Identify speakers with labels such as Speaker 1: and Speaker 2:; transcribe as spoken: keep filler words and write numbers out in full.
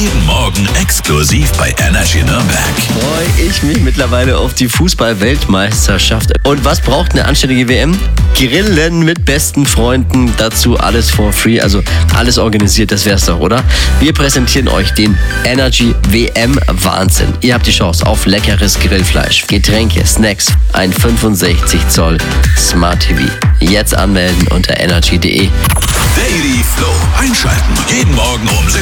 Speaker 1: Jeden Morgen exklusiv bei Energy Nürnberg.
Speaker 2: Freue ich mich mittlerweile auf die Fußball-Weltmeisterschaft. Und was braucht eine anständige W M? Grillen mit besten Freunden, dazu alles for free, also alles organisiert, das wär's doch, oder? Wir präsentieren euch den Energy W M Wahnsinn. Ihr habt die Chance auf leckeres Grillfleisch, Getränke, Snacks, ein fünfundsechzig Zoll Smart T V. Jetzt anmelden unter energy punkt de.
Speaker 1: Daily Flow. Einschalten. Jeden Morgen um